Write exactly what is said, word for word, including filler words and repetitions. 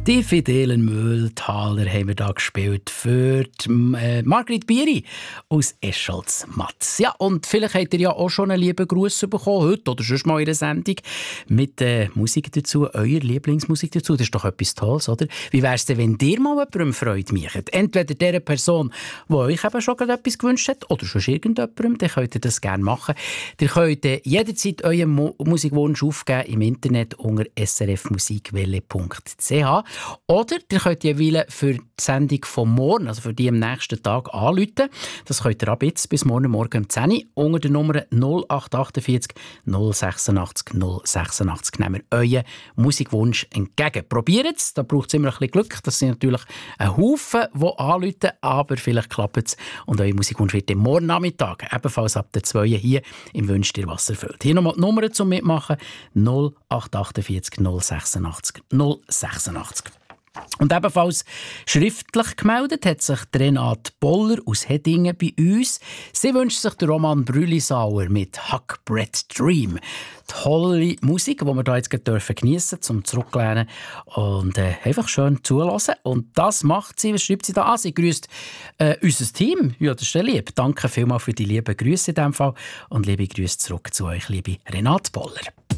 Die fidelen Mühltaler haben wir da gespielt für die, äh, Margrit Bieri aus Escholz-Matz. Ja, und vielleicht habt ihr ja auch schon einen lieben Gruß bekommen, heute oder sonst mal in der Sendung, mit äh, Musik dazu, eurer Lieblingsmusik dazu. Das ist doch etwas Tolles, oder? Wie wäre es denn, wenn ihr mal jemandem Freude macht? Entweder der Person, die euch eben schon etwas gewünscht hat, oder schon irgendjemandem, dann könnt ihr das gerne machen. Ihr könnt äh, jederzeit euren Mu- Musikwunsch aufgeben im Internet unter s r f musikwelle punkt c h. Oder ihr könnt jeweils für die Sendung von morgen, also für die am nächsten Tag, anrufen. Das könnt ihr ab jetzt bis morgen Morgen um zehn Uhr unter der Nummer null acht vier acht null sechsundachtzig null sechsundachtzig. Nehmen wir euren Musikwunsch entgegen. Probiert es, da braucht es immer ein bisschen Glück. Das sind natürlich ein Haufen, die anrufen, aber vielleicht klappt es. Und euer Musikwunsch wird am morgen Nachmittag, ebenfalls ab der zwei hier, im Wünsch dir was erfüllt. Hier nochmal die Nummer zum Mitmachen: null acht vier acht null sechsundachtzig null sechsundachtzig. Und ebenfalls schriftlich gemeldet hat sich Renate Boller aus Hedingen bei uns. Sie wünscht sich den Roman Brülisauer mit Hackbread Dream. Tolle Musik, die wir hier jetzt geniessen dürfen, zum Zurücklehnen und äh, einfach schön zulassen. Und das macht sie. Was schreibt sie da an? Sie grüßt äh, unser Team. Ja, das ist ja lieb. Danke vielmals für die lieben Grüße in diesem Fall. Und liebe Grüße zurück zu euch, liebe Renate Boller.